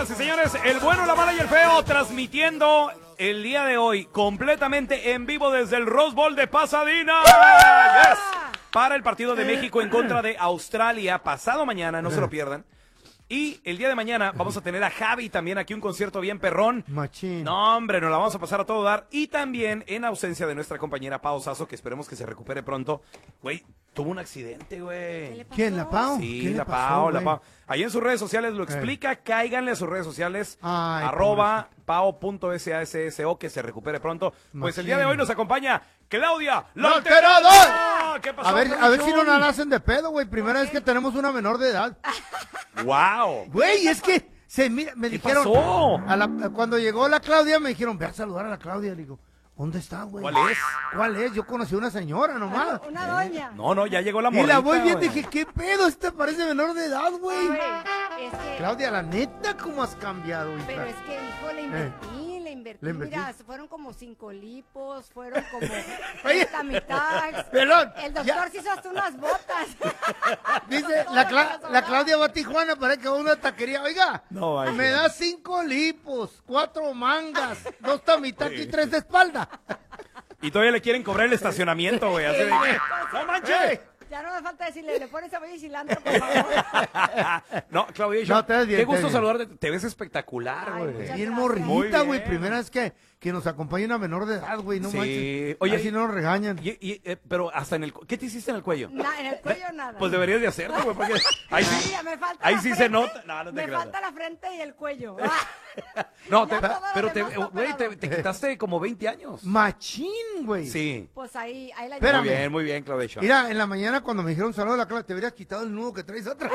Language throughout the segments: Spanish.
Señoras y señores, el bueno, la mala y el feo transmitiendo el día de hoy completamente en vivo desde el Rose Bowl de Pasadena. Yes. Para el partido de México en contra de Australia pasado mañana, no se lo pierdan. Y el día de mañana vamos a tener a Javi también aquí, un concierto bien perrón. Machín. No, hombre, nos la vamos a pasar a todo dar. Y también en ausencia de nuestra compañera Pao Sasso, que esperemos que se recupere pronto. Güey, tuvo un accidente, güey. ¿Quién, la Pao? Sí, ¿Qué le la pasó, Pao, la güey? Pao. Ahí en sus redes sociales lo explica, cáiganle a sus redes sociales, Ay, @pao.sasso, que se recupere pronto. Pues el día de hoy nos acompaña Claudia ¡La Alterador. Alterador! ¿Qué pasó? A ver si no la hacen de pedo, güey. Primera vez que tenemos una menor de edad. ¡Wow! Güey, es que me ¿Qué dijeron. pasó? Cuando llegó la Claudia, me dijeron, ve a saludar a la Claudia. Le digo, ¿dónde está, güey? ¿Cuál es? ¿Cuál es? Yo conocí a una señora nomás. Una doña. No, ya llegó la Y morrita. la voy viendo y güey. dije, ¿qué pedo? Esta parece menor de edad, güey. Güey, es que, Claudia, la neta, ¿cómo has cambiado, hija? pero es que, hijo, le invertí. ¿Le invertí? Mira, fueron como 5 lipos, fueron como Oye, 30 mitad. pelón, El doctor ya. se hizo hasta unas botas. Dice, la Claudia va a Tijuana para que va a una taquería. Oiga, No, ay, me no. da 5 lipos, 4 mangas, 2 tamitaki y 3 de espalda. Y todavía le quieren cobrar el estacionamiento, güey. Así de que, ¡no manches! Ya no me falta decirle, le pones cebolla y cilantro, por favor. No, Claudia, No, te ves bien, qué te ves gusto bien. saludarte. Te ves espectacular, Ay, güey. muchas Bien gracias. Muy morrita, güey. bien. Primera vez que nos acompaña una menor de edad, güey. No Sí. manches. Oye, Así no nos regañan. Pero hasta ¿qué te hiciste en el cuello? En el cuello nada. Pues deberías de hacerlo, güey, porque ahí sí, Mira, me falta ahí la sí se frente, nota. No, no te me creas. falta la frente y el cuello. No, Ya todo lo pero demás está güey, operado. te quitaste como 20 años. Machín, güey. Sí. Pues ahí la Espérame. Muy bien, Claudia. Mira, en la mañana cuando me dijeron saludo a la Claudia, te hubieras quitado el nudo que traes atrás.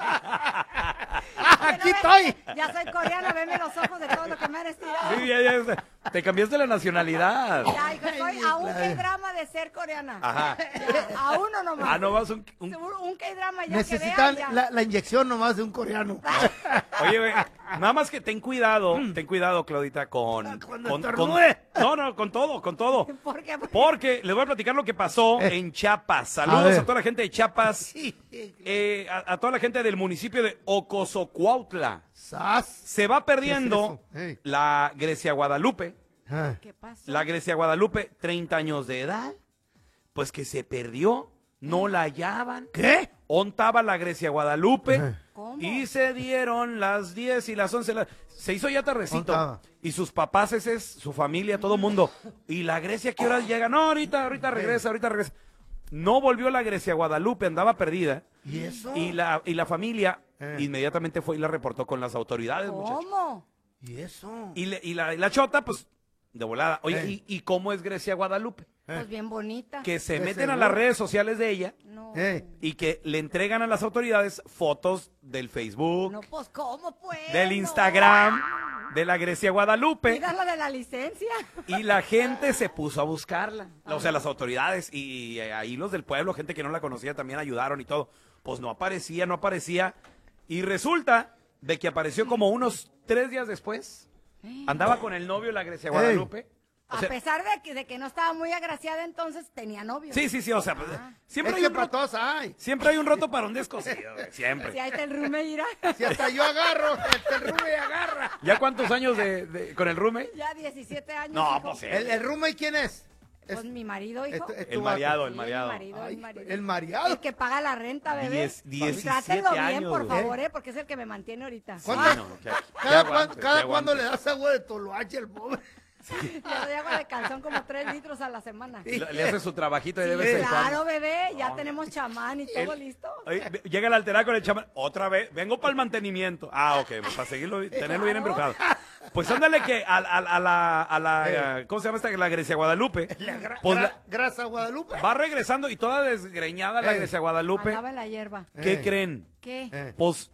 Aquí estoy. Ya soy coreana, veme los ojos de todo lo que me han estirado. Sí, ya. Te cambiaste la nacionalidad. Ya, hijo, soy aún K-drama de ser coreana. Ajá. Ya, a uno nomás. Ah, no vas un Un K-drama ya Necesitan que vean, ya. la inyección nomás de un coreano. Oye, güey, nada más que ten cuidado, Claudita, Cuando estornude. No, con todo. ¿Por qué? Porque les voy a platicar lo que pasó en Chiapas. Saludos ver. a toda la gente de Chiapas, a toda la gente del municipio de Ocosocuautla. ¡Sas! Se va perdiendo ¿Qué es eso? Ey. la Grecia Guadalupe. Ah. ¿Qué pasó? La Grecia Guadalupe, 30 años de edad, pues que se perdió, no la hallaban. ¿Qué? Ontaba la Grecia Guadalupe. Ajá. ¿Cómo? Y se dieron las 10 y las 11. Se hizo ya tardecito. Ontaba. Y sus papás, su familia, todo mundo. Y la Grecia, ¿qué horas llega? No, ahorita regresa. No volvió la Grecia Guadalupe, andaba perdida. ¿Y eso? Y la familia inmediatamente fue y la reportó con las autoridades, muchachos. ¿Cómo? ¿Y eso? Y la chota, pues, de volada. Oye, Ey. ¿y cómo es Grecia Guadalupe? Pues bien bonita. Que se De meten a seguro. las redes sociales de ella No. y que le entregan a las autoridades fotos del Facebook, No, pues, ¿cómo pues? del Instagram, de la Grecia Guadalupe. Mira la de la licencia. Y la gente se puso a buscarla. O sea, las autoridades y ahí los del pueblo, gente que no la conocía, también ayudaron y todo. Pues no aparecía. Y resulta de que apareció como unos 3 días después. Andaba con el novio la Grecia Guadalupe. O sea, A pesar de que no estaba muy agraciada, entonces tenía novio. sí, o sea, pues, siempre Es hay que un para roto. todos hay. Siempre hay un roto para un descosido, güey, siempre. Si ahí está el rume, mira. Si hasta yo agarro, hasta el Rubén agarra. ¿Ya cuántos años con el rume? Ya 17 años. No, hijo. pues sí. ¿El Rubén quién es? Pues mi marido, hijo. Es El tu mareado, vato. el Sí, mareado. el marido. El mareado. El que paga la renta, bebé. 17 Trátenlo bien, años, por güey. favor, porque es el que me mantiene ahorita. ¿Cuánto? Sí, no, que aguante, Cada que cuando aguante. le das agua de toloache al pobre. Le doy agua de calzón como 3 litros a la semana. Le hace su trabajito y Sí, debe ser. claro, bebé, ya tenemos chamán y todo listo. Llega el alterado con el chamán. Otra vez, vengo para el mantenimiento. Ah, ok, pues para seguirlo, tenerlo bien embrujado. Pues ándale que a la ¿cómo se llama esta? La Grecia Guadalupe. Pues Grasa Guadalupe. va regresando y toda desgreñada la Grecia Guadalupe. Andaba en la hierba. ¿Qué creen? ¿Qué? Pues